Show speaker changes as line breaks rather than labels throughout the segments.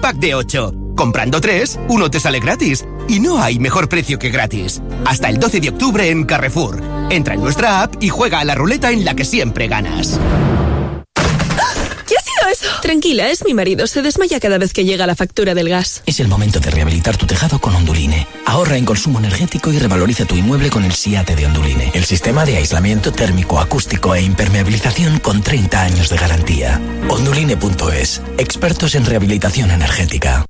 pack de 8. Comprando 3, uno te sale gratis. Y no hay mejor precio que gratis. Hasta el 12 de octubre en Carrefour. Entra en nuestra app y juega a la ruleta en la que siempre ganas.
¿Qué ha sido eso? Tranquila, es mi marido. Se desmaya cada vez que llega la factura del gas.
Es el momento de rehabilitar tu tejado con Onduline. Ahorra en consumo energético y revaloriza tu inmueble con el SIATE de Onduline. El sistema de aislamiento térmico, acústico e impermeabilización con 30 años de garantía. Onduline.es. Expertos en rehabilitación energética.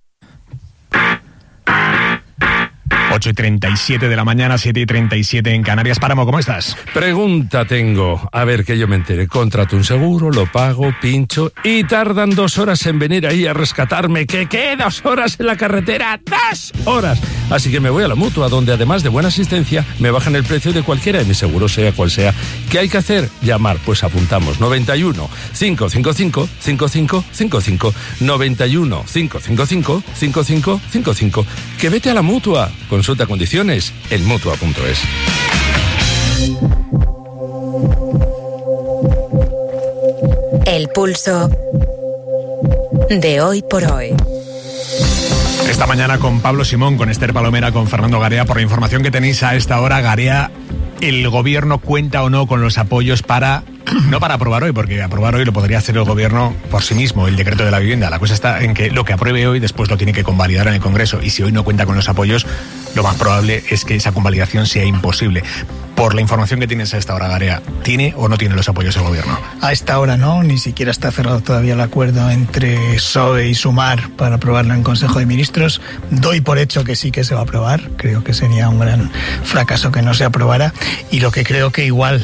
8:37 de la mañana, 7:37 en Canarias. Páramo, ¿cómo estás?
Pregunta tengo. A ver, que yo me entere. Contrato un seguro, lo pago, pincho y tardan 2 horas en venir ahí a rescatarme. ¿Qué? 2 horas en la carretera. 2 horas. Así que me voy a la Mutua, donde además de buena asistencia, me bajan el precio de cualquiera de mis seguros, sea cual sea. ¿Qué hay que hacer? Llamar. Pues apuntamos. 91 555 5555. 91 555 5555. Que vete a la Mutua. Consulta condiciones en Mutua.es.
El pulso de hoy por hoy.
Esta mañana con Pablo Simón, con Esther Palomera, con Fernando Garea. Por la información que tenéis a esta hora, Garea, ¿el gobierno cuenta o no con los apoyos para... No para aprobar hoy, porque aprobar hoy lo podría hacer el gobierno por sí mismo, el decreto de la vivienda. La cosa está en que lo que apruebe hoy después lo tiene que convalidar en el Congreso, y si hoy no cuenta con los apoyos, lo más probable es que esa convalidación sea imposible. Por la información que tienes a esta hora, Garea, ¿tiene o no tiene los apoyos el gobierno?
A esta hora no, ni siquiera está cerrado todavía el acuerdo entre PSOE y Sumar para aprobarlo en Consejo de Ministros. Doy por hecho que sí que se va a aprobar, creo que sería un gran fracaso que no se aprobara, y lo que creo que igual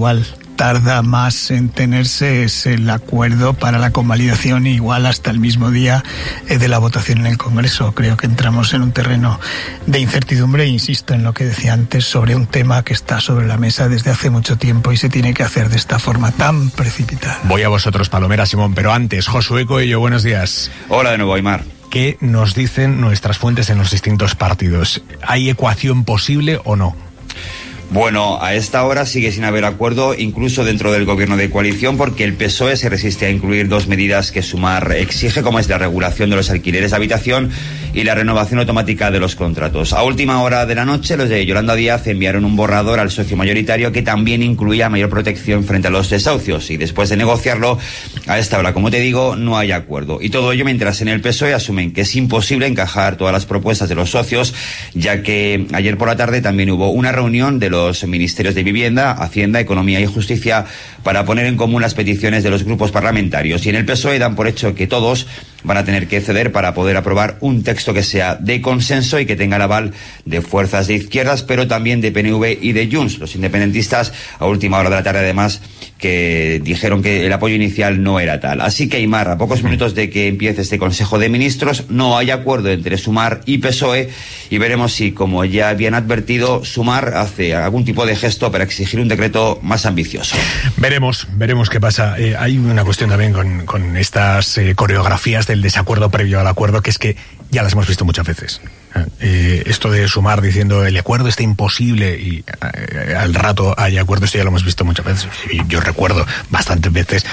tarda más en tenerse es el acuerdo para la convalidación, igual hasta el mismo día de la votación en el Congreso. Creo que entramos en un terreno de incertidumbre e insisto en lo que decía antes sobre un tema que está sobre la mesa desde hace mucho tiempo y se tiene que hacer de esta forma tan precipitada.
Voy a vosotros, Palomera, Simón, pero antes, Josué Coello, buenos días.
Hola de nuevo, Aymar.
¿Qué nos dicen nuestras fuentes en los distintos partidos? ¿Hay ecuación posible o no?
Bueno, a esta hora sigue sin haber acuerdo, incluso dentro del gobierno de coalición, porque el PSOE se resiste a incluir 2 medidas que Sumar exige, como es la regulación de los alquileres de habitación y la renovación automática de los contratos. A última hora de la noche, los de Yolanda Díaz enviaron un borrador al socio mayoritario que también incluía mayor protección frente a los desahucios, y después de negociarlo, a esta hora, como te digo, no hay acuerdo. Y todo ello mientras en el PSOE asumen que es imposible encajar todas las propuestas de los socios, ya que ayer por la tarde también hubo una reunión de los ministerios de Vivienda, Hacienda, Economía y Justicia para poner en común las peticiones de los grupos parlamentarios. Y en el PSOE dan por hecho que todos van a tener que ceder para poder aprobar un texto que sea de consenso y que tenga el aval de fuerzas de izquierdas, pero también de PNV y de Junts. Los independentistas, a última hora de la tarde, además, que dijeron que el apoyo inicial no era tal. Así que, Aymar, a pocos minutos de que empiece este Consejo de Ministros, no hay acuerdo entre Sumar y PSOE, y veremos si, como ya habían advertido, Sumar hace algún tipo de gesto para exigir un decreto más ambicioso.
Veremos qué pasa. Hay una cuestión también con estas coreografías del desacuerdo previo al acuerdo, que es que ya las hemos visto muchas veces. Esto de Sumar diciendo el acuerdo está imposible y al rato hay acuerdo, esto ya lo hemos visto muchas veces. Y yo recuerdo bastantes veces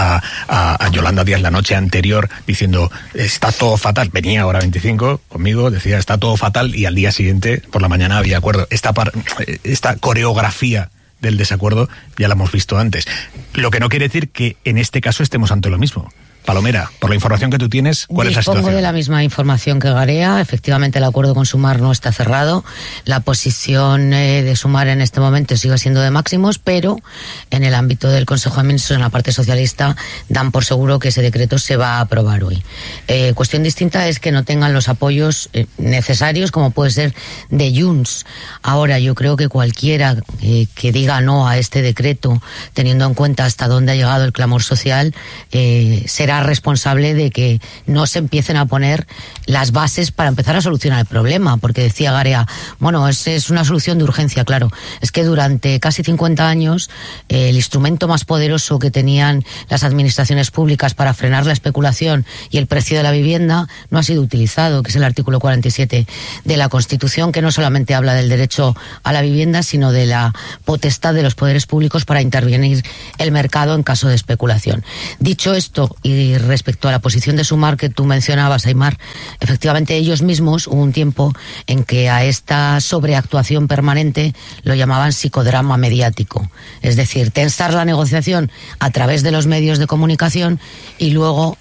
a Yolanda Díaz la noche anterior diciendo está todo fatal. Venía a hora 25 conmigo, decía está todo fatal, y al día siguiente por la mañana había acuerdo. Esta coreografía del desacuerdo ya la hemos visto antes. Lo que no quiere decir que en este caso estemos ante lo mismo. Palomera, por la información que tú tienes, ¿cuál es la situación?
Dispongo de la misma información que Garea. Efectivamente, el acuerdo con Sumar no está cerrado. La posición de Sumar en este momento sigue siendo de máximos, pero en el ámbito del Consejo de Ministros, en la parte socialista, dan por seguro que ese decreto se va a aprobar hoy. Cuestión distinta es que no tengan los apoyos necesarios, como puede ser de Junts. Ahora, yo creo que cualquiera que diga no a este decreto, teniendo en cuenta hasta dónde ha llegado el clamor social, será responsable de que no se empiecen a poner las bases para empezar a solucionar el problema, porque decía Garea, bueno, es una solución de urgencia, claro, es que durante casi 50 años el instrumento más poderoso que tenían las administraciones públicas para frenar la especulación y el precio de la vivienda no ha sido utilizado, que es el artículo 47 de la Constitución, que no solamente habla del derecho a la vivienda, sino de la potestad de los poderes públicos para intervenir el mercado en caso de especulación. Dicho esto, y respecto a la posición de Sumar que tú mencionabas, Aimar, efectivamente ellos mismos hubo un tiempo en que a esta sobreactuación permanente lo llamaban psicodrama mediático. Es decir, tensar la negociación a través de los medios de comunicación y luego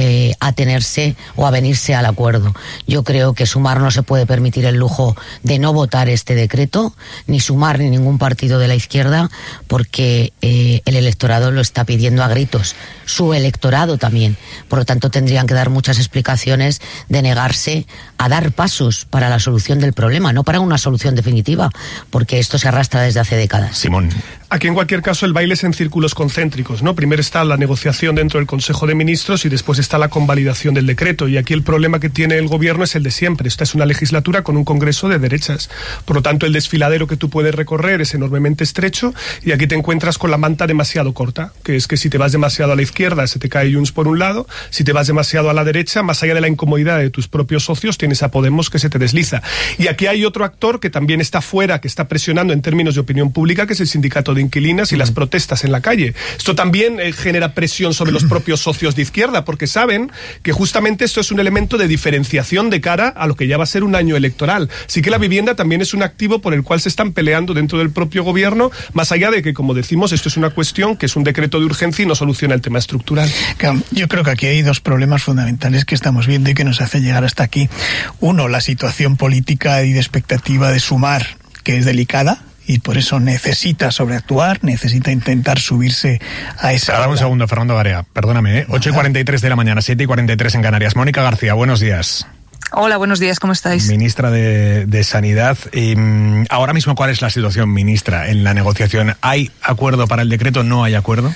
atenerse o avenirse al acuerdo. Yo creo que Sumar no se puede permitir el lujo de no votar este decreto, ni Sumar ni ningún partido de la izquierda, porque el electorado lo está pidiendo a gritos, su electorado también. Por lo tanto, tendrían que dar muchas explicaciones de negarse a dar pasos para la solución del problema, no para una solución definitiva, porque esto se arrastra desde hace décadas.
Simón.
Aquí, en cualquier caso, el baile es en círculos concéntricos, ¿no? Primero está la negociación dentro del Consejo de Ministros y después está la convalidación del decreto. Y aquí el problema que tiene el gobierno es el de siempre. Esta es una legislatura con un Congreso de derechas. Por lo tanto, el desfiladero que tú puedes recorrer es enormemente estrecho y aquí te encuentras con la manta demasiado corta, que es que si te vas demasiado a la izquierda se te cae Junts por un lado, si te vas demasiado a la derecha, más allá de la incomodidad de tus propios socios, tienes a Podemos que se te desliza. Y aquí hay otro actor que también está fuera, que está presionando en términos de opinión pública, que es el sindicato de inquilinas y las protestas en la calle. Esto también genera presión sobre los propios socios de izquierda, porque saben que justamente esto es un elemento de diferenciación de cara a lo que ya va a ser un año electoral. Sí que la vivienda también es un activo por el cual se están peleando dentro del propio gobierno, más allá de que, como decimos, esto es una cuestión que es un decreto de urgencia y no soluciona el tema estructural.
Yo creo que aquí hay dos problemas fundamentales que estamos viendo y que nos hace llegar hasta aquí. Uno, la situación política y de expectativa de Sumar, que es delicada, y por eso necesita sobreactuar, necesita intentar subirse a esa...
Ahora un segundo, Fernando Garea, perdóname, 8:43 de la mañana, 7:43 en Canarias. Mónica García, buenos días.
Hola, buenos días, ¿cómo estáis?
Ministra de Sanidad. Ahora mismo, ¿cuál es la situación, ministra, en la negociación? ¿Hay acuerdo para el decreto? ¿No hay acuerdo?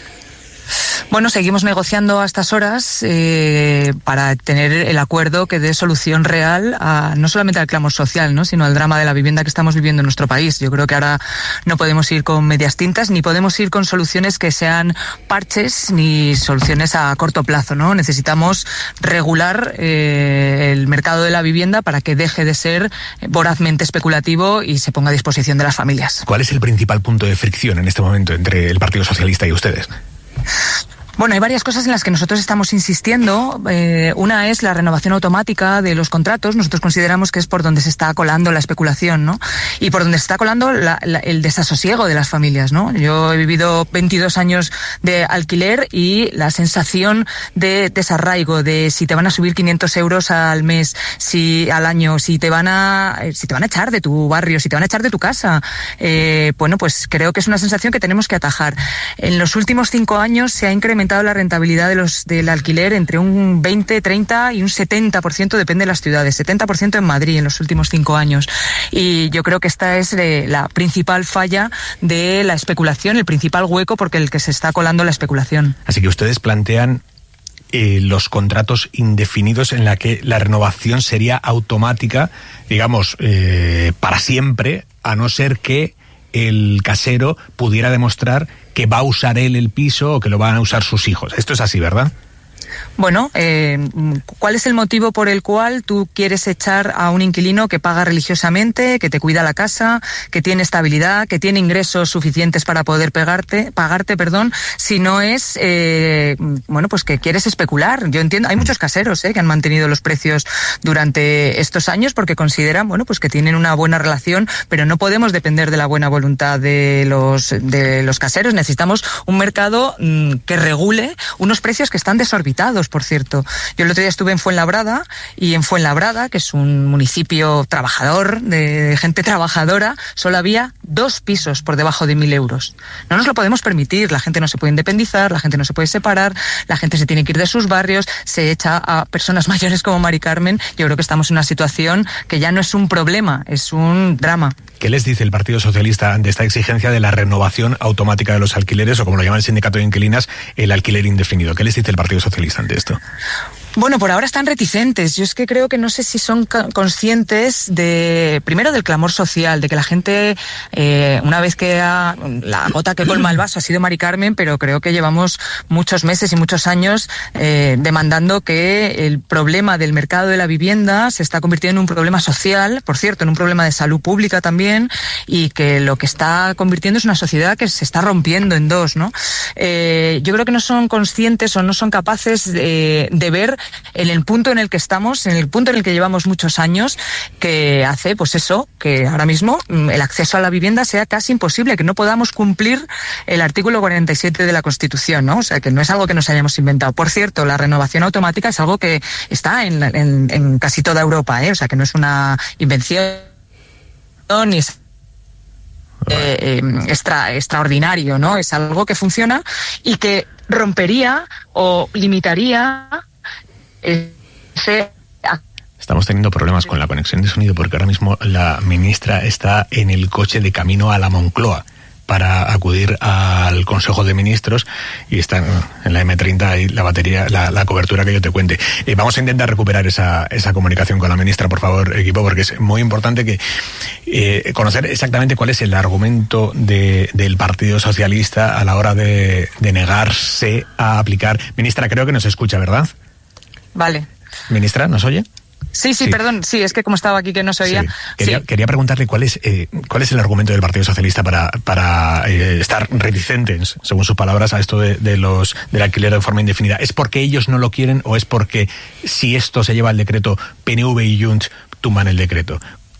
Bueno, seguimos negociando a estas horas para tener el acuerdo que dé solución real no solamente al clamor social, ¿no?, sino al drama de la vivienda que estamos viviendo en nuestro país. Yo creo que ahora no podemos ir con medias tintas ni podemos ir con soluciones que sean parches ni soluciones a corto plazo, ¿no? Necesitamos regular el mercado de la vivienda para que deje de ser vorazmente especulativo y se ponga a disposición de las familias.
¿Cuál es el principal punto de fricción en este momento entre el Partido Socialista y ustedes?
Bueno, hay varias cosas en las que nosotros estamos insistiendo. Una es la renovación automática de los contratos. Nosotros consideramos que es por donde se está colando la especulación, ¿no? Y por donde se está colando el desasosiego de las familias, ¿no? Yo he vivido 22 años de alquiler y la sensación de desarraigo, de si te van a subir 500 euros al mes, al año, si te van a echar de tu barrio, si te van a echar de tu casa. Bueno, pues creo que es una sensación que tenemos que atajar. En los últimos 5 años se ha incrementado la rentabilidad del alquiler entre un 20, 30 y un 70%, depende de las ciudades, 70% en Madrid en los últimos 5 años. Y yo creo que esta es la principal falla de la especulación, el principal hueco porque el que se está colando la especulación.
Así que ustedes plantean los contratos indefinidos en la que la renovación sería automática, digamos, para siempre, a no ser que el casero pudiera demostrar que va a usar él el piso o que lo van a usar sus hijos. Esto es así, ¿verdad?
Bueno, ¿cuál es el motivo por el cual tú quieres echar a un inquilino que paga religiosamente, que te cuida la casa, que tiene estabilidad, que tiene ingresos suficientes para poder pagarte, si no es, bueno, pues que quieres especular? Yo entiendo, hay muchos caseros que han mantenido los precios durante estos años porque consideran, bueno, pues que tienen una buena relación, pero no podemos depender de la buena voluntad de los caseros. Necesitamos un mercado que regule unos precios que están desorbitados, por cierto. Yo el otro día estuve en Fuenlabrada y en Fuenlabrada, que es un municipio trabajador, de gente trabajadora, solo había 2 pisos por debajo de 1.000 euros. No nos lo podemos permitir, la gente no se puede independizar, la gente no se puede separar, la gente se tiene que ir de sus barrios, se echa a personas mayores como Mari Carmen. Yo creo que estamos en una situación que ya no es un problema, es un drama.
¿Qué les dice el Partido Socialista ante esta exigencia de la renovación automática de los alquileres, o como lo llama el sindicato de inquilinas, el alquiler indefinido? ¿Qué les dice el Partido Socialista ante esto?
Bueno, por ahora están reticentes. Yo es que creo que no sé si son conscientes primero del clamor social, de que la gente, una vez que la gota que colma el vaso ha sido Mari Carmen, pero creo que llevamos muchos meses y muchos años demandando que el problema del mercado de la vivienda se está convirtiendo en un problema social, por cierto, en un problema de salud pública también, y que lo que está convirtiendo es una sociedad que se está rompiendo en dos, ¿no? Yo creo que no son conscientes o no son capaces de ver en el punto en el que estamos, en el punto en el que llevamos muchos años, que hace, pues eso, que ahora mismo el acceso a la vivienda sea casi imposible, que no podamos cumplir el artículo 47 de la Constitución, ¿no? O sea, que no es algo que nos hayamos inventado. Por cierto, la renovación automática es algo que está en casi toda Europa, ¿eh? O sea, que no es una invención ni extraordinario, ¿no? Es algo que funciona y que rompería o limitaría ese...
Estamos teniendo problemas con la conexión de sonido porque ahora mismo la ministra está en el coche de camino a la Moncloa para acudir al Consejo de Ministros y está en la M30 y la batería, la cobertura que yo te cuente. Vamos a intentar recuperar esa comunicación con la ministra, por favor, equipo, porque es muy importante que conocer exactamente cuál es el argumento del Partido Socialista a la hora de negarse a aplicar. Ministra, creo que nos escucha, ¿verdad?
Vale.
Ministra, ¿nos oye?
Sí, perdón, sí, es que como estaba aquí que no se oía.
Sí. Quería preguntarle cuál es el argumento del Partido Socialista para estar reticentes, según sus palabras, a esto del alquiler de forma indefinida. ¿Es porque ellos no lo quieren o es porque si esto se lleva al decreto, PNV y Junts tumban el decreto?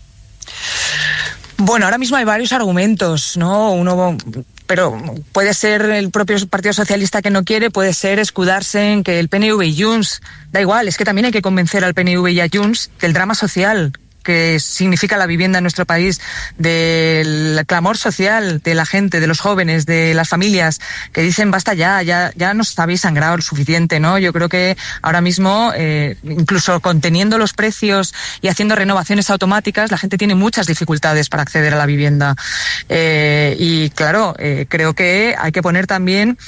Bueno, ahora mismo hay varios argumentos, ¿no? Pero puede ser el propio Partido Socialista que no quiere, puede ser escudarse en que el PNV y Junts, da igual, es que también hay que convencer al PNV y a Junts del drama social que significa la vivienda en nuestro país, del clamor social de la gente, de los jóvenes, de las familias, que dicen basta ya nos habéis sangrado lo suficiente, ¿no? Yo creo que ahora mismo, incluso conteniendo los precios y haciendo renovaciones automáticas, la gente tiene muchas dificultades para acceder a la vivienda. Y claro, creo que hay que poner también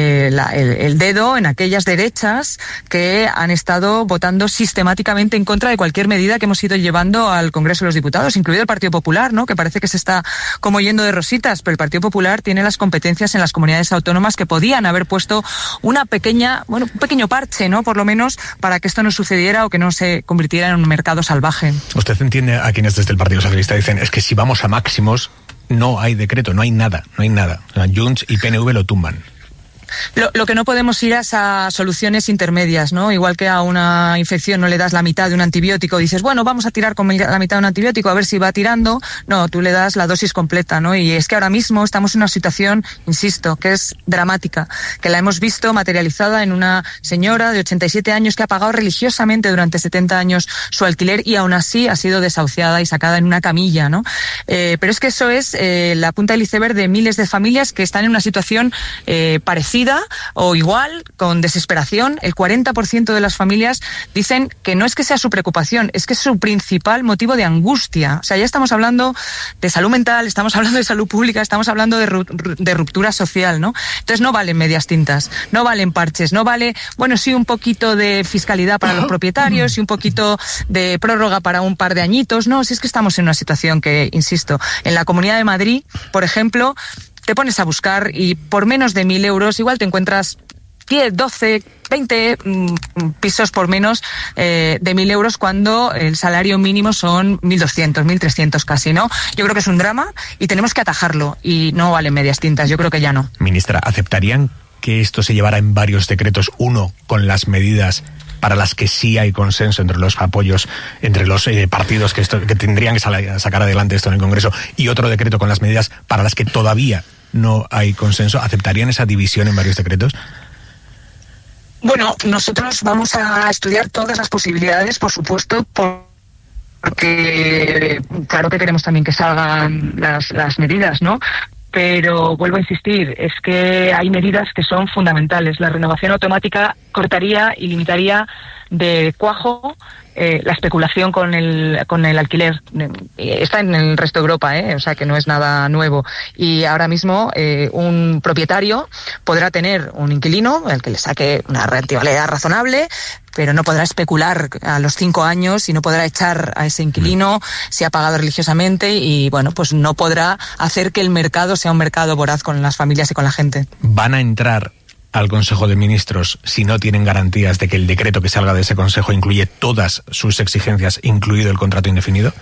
el dedo en aquellas derechas que han estado votando sistemáticamente en contra de cualquier medida que hemos ido llevando al Congreso de los Diputados, incluido el Partido Popular, ¿no? Que parece que se está como yendo de rositas, pero el Partido Popular tiene las competencias en las comunidades autónomas que podían haber puesto un pequeño parche, ¿no? Por lo menos para que esto no sucediera o que no se convirtiera en un mercado salvaje.
¿Usted entiende a quienes desde el Partido Socialista dicen es que si vamos a máximos no hay decreto, no hay nada? O sea, Junts y PNV lo tumban.
Lo que no podemos ir es a soluciones intermedias, ¿no? Igual que a una infección no le das la mitad de un antibiótico, dices, bueno, vamos a tirar con la mitad de un antibiótico a ver si va tirando. No, tú le das la dosis completa, ¿no? Y es que ahora mismo estamos en una situación, insisto, que es dramática, que la hemos visto materializada en una señora de 87 años que ha pagado religiosamente durante 70 años su alquiler y aún así ha sido desahuciada y sacada en una camilla, ¿no? Pero es que eso es la punta del iceberg de miles de familias que están en una situación parecida o igual, con desesperación. El 40% de las familias dicen que no es que sea su preocupación, es que es su principal motivo de angustia. O sea, ya estamos hablando de salud mental, estamos hablando de salud pública, estamos hablando de ruptura social, ¿no? Entonces no valen medias tintas, no valen parches, no vale, bueno, sí un poquito de fiscalidad para los propietarios y un poquito de prórroga para un par de añitos. No, si es que estamos en una situación que, insisto, en la Comunidad de Madrid, por ejemplo, te pones a buscar y por menos de 1.000 euros igual te encuentras 10, 12, 20 pisos por menos de 1.000 euros cuando el salario mínimo son 1.200, 1.300 casi, ¿no? Yo creo que es un drama y tenemos que atajarlo y no valen medias tintas, yo creo que ya no.
Ministra, ¿aceptarían que esto se llevara en varios decretos, uno con las medidas para las que sí hay consenso entre los apoyos, entre los partidos que tendrían que sacar adelante esto en el Congreso, y otro decreto con las medidas para las que todavía no hay consenso? ¿Aceptarían esa división en varios decretos?
Bueno, nosotros vamos a estudiar todas las posibilidades, por supuesto, porque claro que queremos también que salgan las medidas, ¿no? Pero vuelvo a insistir, es que hay medidas que son fundamentales. La renovación automática cortaría y limitaría de cuajo la especulación con el alquiler. Está en el resto de Europa, o sea que no es nada nuevo. Y ahora mismo un propietario podrá tener un inquilino al que le saque una rentabilidad razonable, pero no podrá especular a los 5 años y no podrá echar a ese inquilino si ha pagado religiosamente y, bueno, pues no podrá hacer que el mercado sea un mercado voraz con las familias y con la gente.
¿Van a entrar al Consejo de Ministros si no tienen garantías de que el decreto que salga de ese Consejo incluye todas sus exigencias, incluido el contrato indefinido?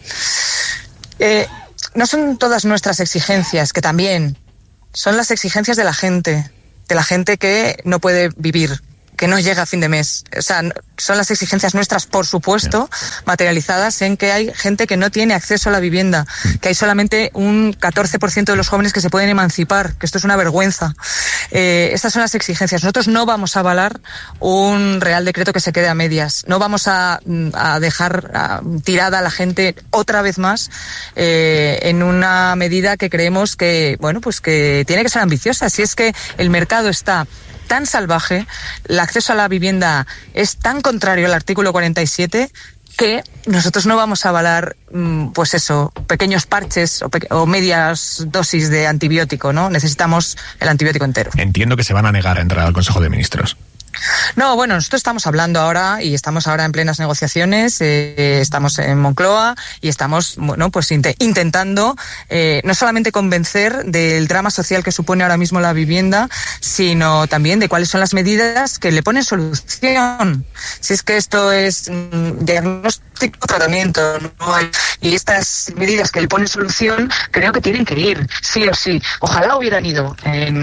No son todas nuestras exigencias, que también son las exigencias de la gente que no puede vivir, que no llega a fin de mes. O sea, son las exigencias nuestras, por supuesto, materializadas en que hay gente que no tiene acceso a la vivienda, que hay solamente un 14% de los jóvenes que se pueden emancipar, que esto es una vergüenza. Estas son las exigencias. Nosotros no vamos a avalar un Real Decreto que se quede a medias. No vamos a dejar tirada a la gente otra vez más en una medida que creemos que, bueno, pues que tiene que ser ambiciosa. Si es que el mercado está tan salvaje, el acceso a la vivienda es tan contrario al artículo 47 que nosotros no vamos a avalar, pues eso, pequeños parches o medias dosis de antibiótico, ¿no? Necesitamos el antibiótico entero.
Entiendo que se van a negar a entrar al Consejo de Ministros.
No, bueno, nosotros estamos hablando ahora y estamos ahora en plenas negociaciones, estamos en Moncloa y estamos, bueno, pues intentando no solamente convencer del drama social que supone ahora mismo la vivienda, sino también de cuáles son las medidas que le ponen solución. Si es que esto es diagnóstico, tratamiento, no hay, y estas medidas que le ponen solución creo que tienen que ir, sí o sí. Ojalá hubieran ido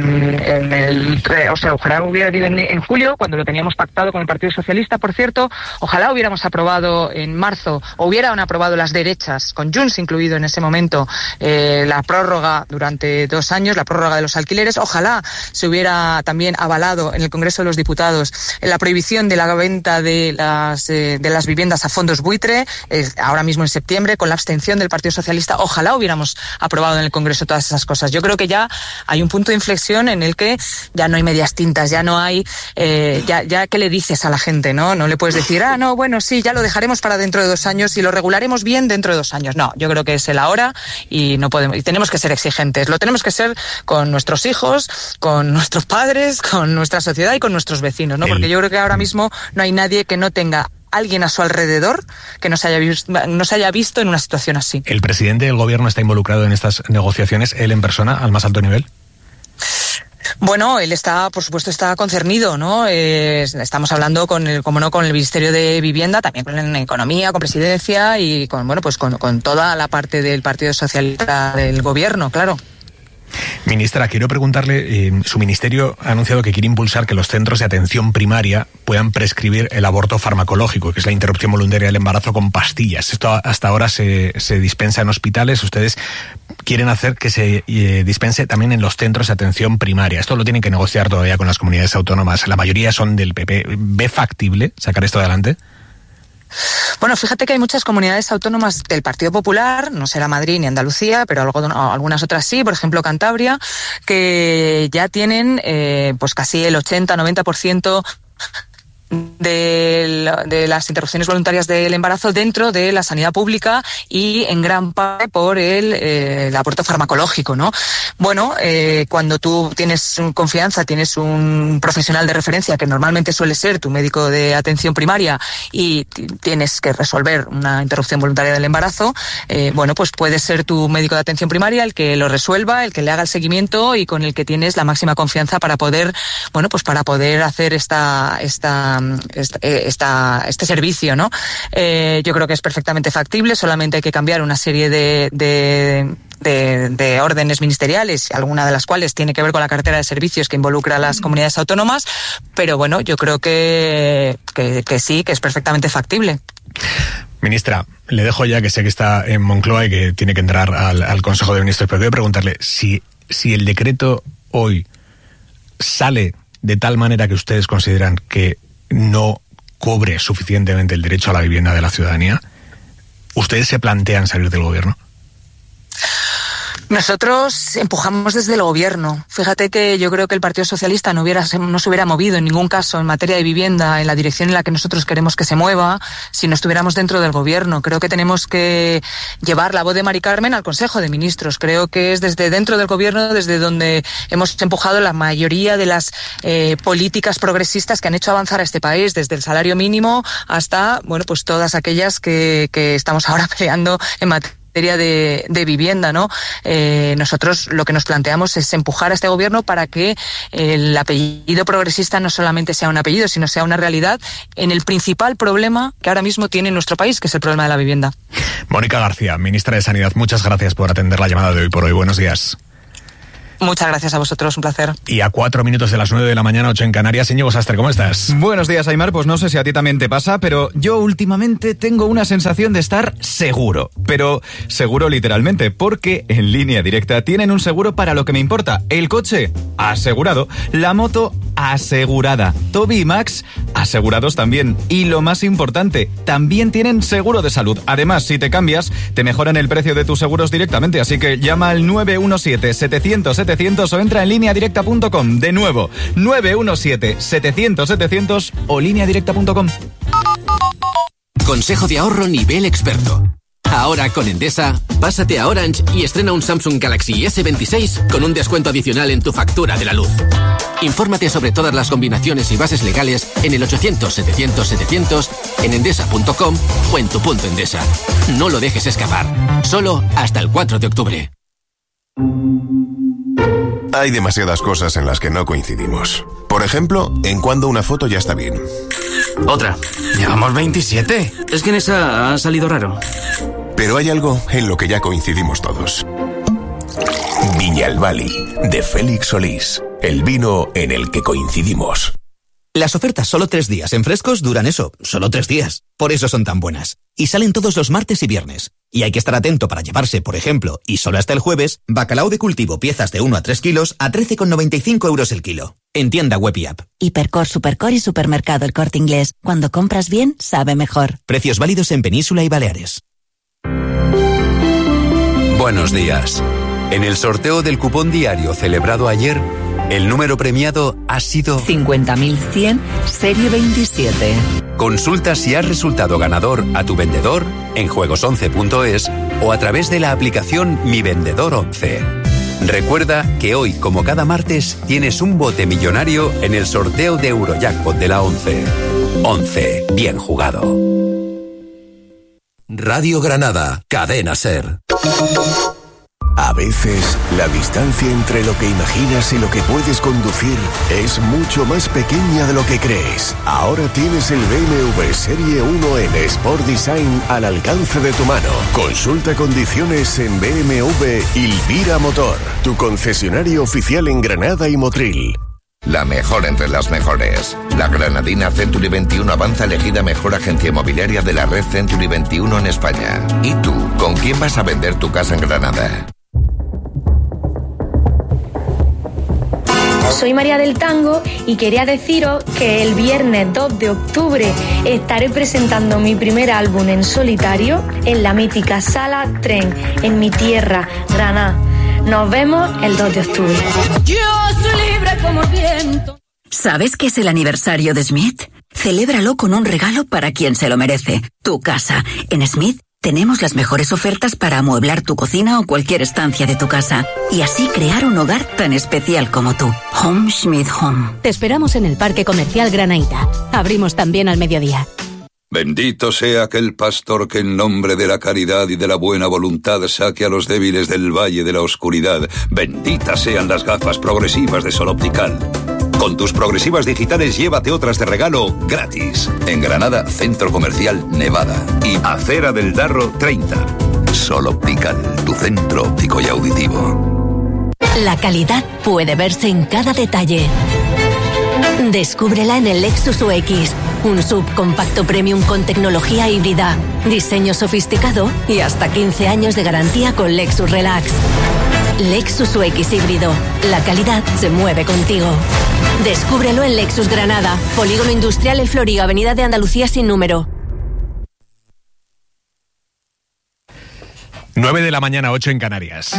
ojalá hubieran ido en julio, cuando lo teníamos pactado con el Partido Socialista, por cierto. Ojalá hubiéramos aprobado en marzo, o hubieran aprobado las derechas, con Junts incluido en ese momento, la prórroga durante 2 años, la prórroga de los alquileres. Ojalá se hubiera también avalado en el Congreso de los Diputados la prohibición de la venta de las viviendas a fondos buitre, ahora mismo en septiembre, con la abstención del Partido Socialista. Ojalá hubiéramos aprobado en el Congreso todas esas cosas. Yo creo que ya hay un punto de inflexión en el que ya no hay medias tintas, ya no hay ya ¿qué le dices a la gente? No le puedes decir, no, bueno, sí, ya lo dejaremos para dentro de 2 años y lo regularemos bien dentro de 2 años. No, yo creo que es el ahora y no podemos, y tenemos que ser exigentes. Lo tenemos que ser con nuestros hijos, con nuestros padres, con nuestra sociedad y con nuestros vecinos, ¿no? Porque yo creo que ahora mismo no hay nadie que no tenga alguien a su alrededor que no se haya visto en una situación así.
¿El presidente del gobierno está involucrado en estas negociaciones, él en persona, al más alto nivel?
Bueno, él está, por supuesto, está concernido, ¿no? Estamos hablando con el Ministerio de Vivienda, también con Economía, con Presidencia y con toda la parte del Partido Socialista del Gobierno, claro.
Ministra, quiero preguntarle, su ministerio ha anunciado que quiere impulsar que los centros de atención primaria puedan prescribir el aborto farmacológico, que es la interrupción voluntaria del embarazo con pastillas. Esto hasta ahora se dispensa en hospitales. Ustedes quieren hacer que se dispense también en los centros de atención primaria. Esto lo tienen que negociar todavía con las comunidades autónomas. La mayoría son del PP. ¿Ve factible sacar esto adelante?
Bueno, fíjate que hay muchas comunidades autónomas del Partido Popular, no será Madrid ni Andalucía, pero algunas otras sí, por ejemplo Cantabria, que ya tienen pues casi el 80-90% de las interrupciones voluntarias del embarazo dentro de la sanidad pública y en gran parte por el aborto farmacológico, ¿no? Bueno, cuando tú tienes confianza, tienes un profesional de referencia que normalmente suele ser tu médico de atención primaria y tienes que resolver una interrupción voluntaria del embarazo, pues puede ser tu médico de atención primaria el que lo resuelva, el que le haga el seguimiento y con el que tienes la máxima confianza para poder, para poder hacer este servicio, ¿no? Yo creo que es perfectamente factible, solamente hay que cambiar una serie de órdenes ministeriales, alguna de las cuales tiene que ver con la cartera de servicios que involucra a las comunidades autónomas, pero bueno, yo creo que sí, que es perfectamente factible.
Ministra, le dejo ya, que sé que está en Moncloa y que tiene que entrar al Consejo de Ministros, pero quiero preguntarle si el decreto hoy sale de tal manera que ustedes consideran que no cubre suficientemente el derecho a la vivienda de la ciudadanía, ¿ustedes se plantean salir del gobierno?
Nosotros empujamos desde el gobierno. Fíjate que yo creo que el Partido Socialista no se hubiera movido en ningún caso en materia de vivienda en la dirección en la que nosotros queremos que se mueva si no estuviéramos dentro del gobierno. Creo que tenemos que llevar la voz de Mari Carmen al Consejo de Ministros. Creo que es desde dentro del gobierno desde donde hemos empujado la mayoría de las políticas progresistas que han hecho avanzar a este país, desde el salario mínimo hasta, bueno, pues todas aquellas que estamos ahora peleando en materia de vivienda, ¿no? Nosotros lo que nos planteamos es empujar a este gobierno para que el apellido progresista no solamente sea un apellido, sino sea una realidad en el principal problema que ahora mismo tiene nuestro país, que es el problema de la vivienda.
Mónica García, ministra de Sanidad, muchas gracias por atender la llamada de Hoy por Hoy. Buenos días.
Muchas gracias a vosotros, un placer.
Y a 4 minutos de las 9 de la mañana, 8 en Canarias, Íñigo Sastre, ¿cómo estás?
Buenos días, Aimar. Pues no sé si a ti también te pasa, pero yo últimamente tengo una sensación de estar seguro. Pero seguro literalmente, porque en Línea Directa tienen un seguro para lo que me importa. El coche, asegurado. La moto, asegurada. Toby y Max, asegurados también. Y lo más importante, también tienen seguro de salud. Además, si te cambias, te mejoran el precio de tus seguros directamente. Así que llama al 917-700-700 o entra en lineadirecta.com. De nuevo, 917-700-700 o lineadirecta.com.
Consejo de ahorro nivel experto. Ahora con Endesa, pásate a Orange y estrena un Samsung Galaxy S26 con un descuento adicional en tu factura de la luz. Infórmate sobre todas las combinaciones y bases legales en el 800-700-700, en endesa.com o en tu punto Endesa. No lo dejes escapar. Solo hasta el 4 de octubre.
Hay demasiadas cosas en las que no coincidimos. Por ejemplo, en cuando una foto ya está bien.
Otra. Llevamos 27. Es que en esa ha salido raro.
Pero hay algo en lo que ya coincidimos todos. Viñalbali, de Félix Solís. El vino en el que coincidimos.
Las ofertas solo 3 días en frescos duran eso, solo 3 días. Por eso son tan buenas. Y salen todos los martes y viernes. Y hay que estar atento para llevarse, por ejemplo, y solo hasta el jueves, bacalao de cultivo piezas de 1 a 3 kilos a 13,95 € el kilo. En tienda web y app.
Hipercor, Supercor y Supermercado El Corte Inglés. Cuando compras bien, sabe mejor.
Precios válidos en Península y Baleares.
Buenos días. En el sorteo del cupón diario celebrado ayer, el número premiado ha sido
50.100, serie 27.
Consulta si has resultado ganador a tu vendedor en juegos11.es o a través de la aplicación Mi Vendedor 11. Recuerda que hoy, como cada martes, tienes un bote millonario en el sorteo de Eurojackpot de la 11. 11. Bien jugado.
Radio Granada, Cadena SER.
A veces, la distancia entre lo que imaginas y lo que puedes conducir es mucho más pequeña de lo que crees. Ahora tienes el BMW Serie 1N Sport Design al alcance de tu mano. Consulta condiciones en BMW Ilvira Motor, tu concesionario oficial en Granada y Motril.
La mejor entre las mejores. La granadina Century 21 avanza elegida mejor agencia inmobiliaria de la red Century 21 en España. ¿Y tú, con quién vas a vender tu casa en Granada?
Soy María del Tango y quería deciros que el viernes 2 de octubre estaré presentando mi primer álbum en solitario en la mítica Sala Tren, en mi tierra, Granada. Nos vemos el 2 de octubre.
Yo soy libre como el viento. ¿Sabes qué es el aniversario de Smith? Celébralo con un regalo para quien se lo merece. Tu casa. En Smith tenemos las mejores ofertas para amueblar tu cocina o cualquier estancia de tu casa y así crear un hogar tan especial como tú. Home Schmidt Home.
Te esperamos en el Parque Comercial Granaíta. Abrimos también al mediodía.
Bendito sea aquel pastor que en nombre de la caridad y de la buena voluntad saque a los débiles del valle de la oscuridad. Benditas sean las gafas progresivas de Sol Optical. Con tus progresivas digitales llévate otras de regalo gratis. En Granada, Centro Comercial Nevada. Y Acera del Darro 30. Sol Optical, tu centro óptico y auditivo.
La calidad puede verse en cada detalle. Descúbrela en el Lexus UX, un subcompacto premium con tecnología híbrida, diseño sofisticado y hasta 15 años de garantía con Lexus Relax. Lexus UX híbrido. La calidad se mueve contigo. Descúbrelo en Lexus Granada, Polígono Industrial El Florío, Avenida de Andalucía sin número.
9 de la mañana, 8 en Canarias.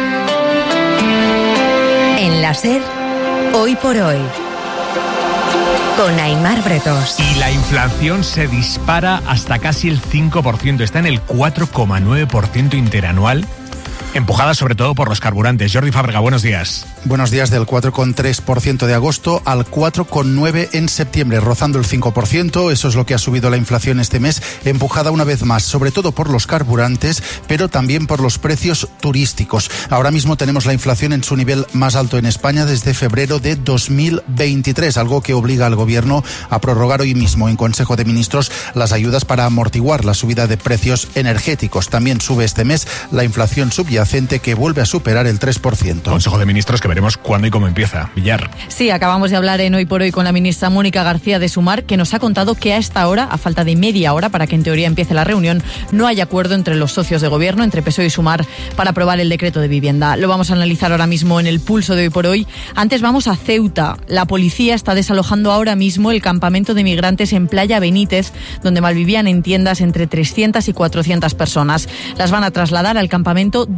En la SER, hoy por hoy, con Aimar Bretos.
Y la inflación se dispara hasta casi el 5%, está en el 4,9% interanual, empujada sobre todo por los carburantes. Jordi Fábrega, buenos días.
Buenos días. Del 4,3% de agosto al 4,9% en septiembre, rozando el 5%. Eso es lo que ha subido la inflación este mes, empujada una vez más, sobre todo por los carburantes, pero también por los precios turísticos. Ahora mismo tenemos la inflación en su nivel más alto en España desde febrero de 2023, algo que obliga al Gobierno a prorrogar hoy mismo en Consejo de Ministros las ayudas para amortiguar la subida de precios energéticos. También sube este mes la inflación subyacente, que vuelve a superar el 3%.
Consejo de Ministros que veremos cuándo y cómo empieza. Villar.
Sí, acabamos de hablar en Hoy por Hoy con la ministra Mónica García de Sumar, que nos ha contado que a esta hora, a falta de media hora para que en teoría empiece la reunión, no hay acuerdo entre los socios de gobierno, entre PSOE y Sumar, para aprobar el decreto de vivienda. Lo vamos a analizar ahora mismo en el pulso de Hoy por Hoy. Antes vamos a Ceuta. La policía está desalojando ahora mismo el campamento de migrantes en Playa Benítez, donde malvivían en tiendas entre 300 y 400 personas. Las van a trasladar al campamento